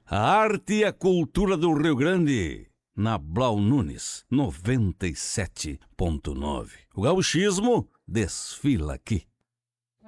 A arte e a cultura do Rio Grande, na Blau Nunes, 97.9. O gauchismo desfila aqui.